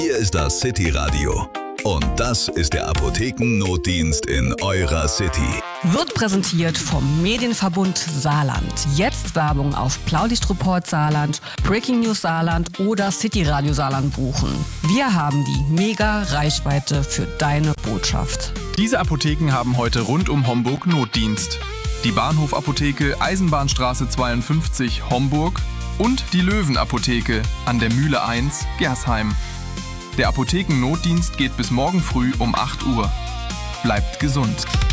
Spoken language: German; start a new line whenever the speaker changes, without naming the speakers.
Hier ist das City Radio. Und das ist der Apothekennotdienst in eurer City.
Wird präsentiert vom Medienverbund Saarland. Jetzt Werbung auf Blaulichtreport Saarland, Breaking News Saarland oder City Radio Saarland buchen. Wir haben die Mega-Reichweite für deine Botschaft.
Diese Apotheken haben heute rund um Homburg Notdienst. Die Bahnhofapotheke Eisenbahnstraße 52 Homburg und die Löwenapotheke an der Mühle 1 Gersheim. Der Apothekennotdienst geht bis morgen früh um 8 Uhr. Bleibt gesund.